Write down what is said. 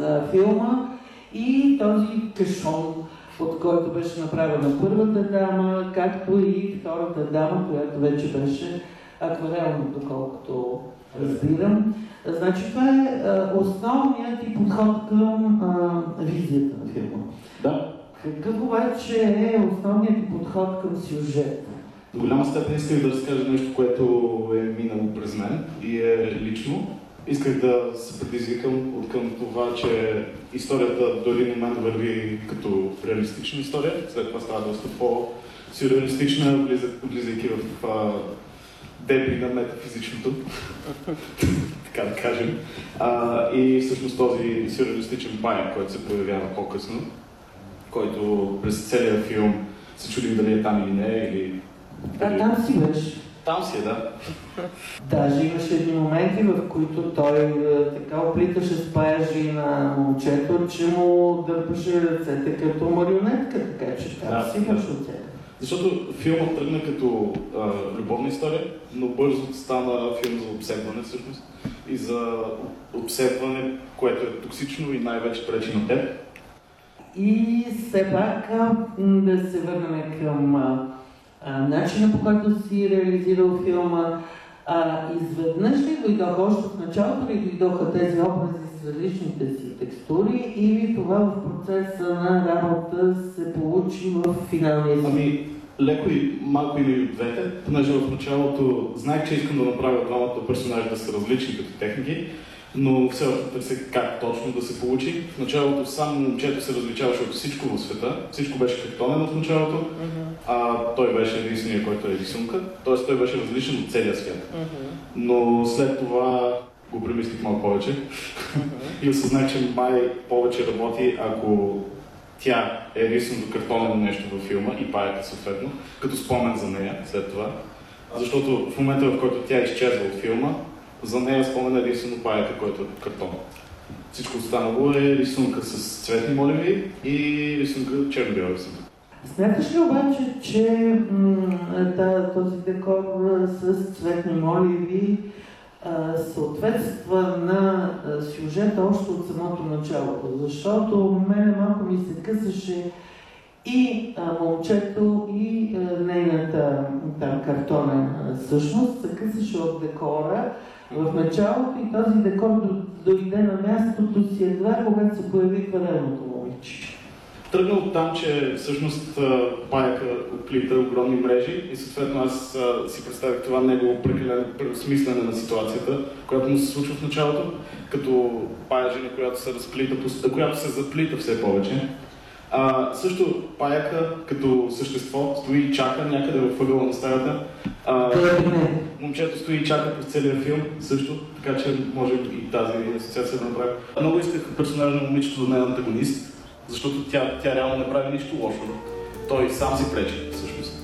на филма и този кашон, от който беше направена първата дама, както и втората дама, която вече беше акварелна, доколкото разбирам. Значи това е основният ти подход към визията на филма. Да. Какъв обаче е основният ти подход към сюжет? До голяма степен исках да разкажа нещо, което е минало през мен и е лично. Исках да се предизвикам от към това, че историята до един момент върви като реалистична история, след това става доста по-сюрреалистична, влизайки в дебри на метафизичното, така да кажем. И всъщност този сюрреалистичен паяк, който се появява по-късно, който през целия филм се чудим дали е там или не, или... Там си беше. Там си е, да. Даже имаше едни моменти, в които той така оплиташе с паяжи на момчето, че му дърпаше ръцете като марионетка, така че там си имаше от тях. Защото филмът тръгна като любовна история, но бързо стана филм за обсебване всъщност. И за обсебване, което е токсично и най-вече пречи на теб. И все пак да се върнем към начина, по който си реализирал филма. Изведнъж ли дойдоха, още в началото ли дойдоха тези образи с различните си текстури или това в процеса на работа се получи в финалния си? Леко и малко или от двете, понеже в началото знаех, че искам да направя двамата персонажи да са различни като техники, но все още търся как точно да се получи. В началото само момчето се различаваше от всичко в света, всичко беше картонено в началото, а той беше единствения, който е рисунка, т.е. той беше различен от целия свят. Но след това го премислих малко повече и осъзнах, че май повече работи, ако тя е рисунато картонено нещо във филма и паяка съответно, като спомен за нея след това. Защото в момента, в който тя изчезва от филма, за нея спомена единствено паяка, който е картон. Всичко останало е рисунка с цветни моливи и рисунка черно-бяла рисунка. Смяташ ли обаче, че този декор с цветни моливи съответства на сюжета още от самото начало? Защото мене малко ми се късаше и момчето, и нейната картонен същност се късаше от декора в началото и този декор дойде на мястото си едва, когато се появи акварелното момиче. Тръгна от там, че всъщност паяка оплита огромни мрежи и съответно аз си представих това негово прекалено смислене на ситуацията, която му се случва в началото, като паяжина, която се разплита, която се заплита все повече. Също паяка като същество стои и чака някъде в ъгъла на стаята. Момчето стои и чака през целия филм също, така че може и тази асоциация да направи. Много исках персонажа на момичето да не е антагонист, защото тя реално не прави нищо лошо. Той сам си пречи, всъщност.